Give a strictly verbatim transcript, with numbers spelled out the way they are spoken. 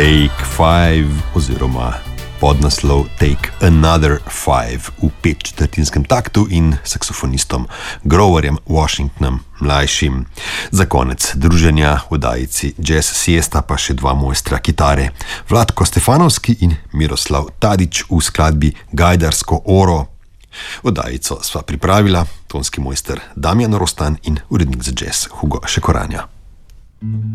Take Five oziroma podnaslov Take Another Five v petčetrtinskem taktu in saksofonistom Groverjem Washingtonom mlajšim. Za konec druženja v oddajici Jazz Siesta pa še dva mojstra kitare, Vlatko Stefanovski in Miroslav Tadić v skladbi Gajdarsko oro. Oddajico sva pripravila tonski mojster Damjan Rostan in urednik za jazz Hugo Šekoranja.